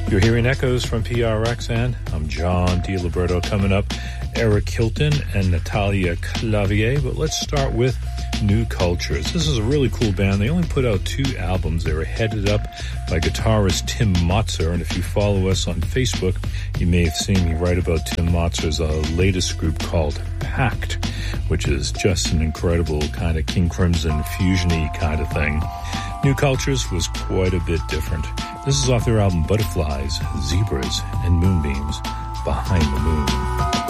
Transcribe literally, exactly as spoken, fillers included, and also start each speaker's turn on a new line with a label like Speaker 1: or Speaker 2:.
Speaker 1: You're hearing echoes from P R X, and I'm John DiLiberto. Coming up, Eric Hilton and Natalia Clavier. But let's start with New Cultures. This is a really cool band. They only put out two albums. They were headed up by guitarist Tim Motzer, and if you follow us on Facebook, you may have seen me write about Tim Motzer's uh, latest group called Pact, which is just an incredible kind of King Crimson fusion-y kind of thing. New Cultures was quite a bit different. This is off their album Butterflies, Zebras, and Moonbeams, Behind the Moon.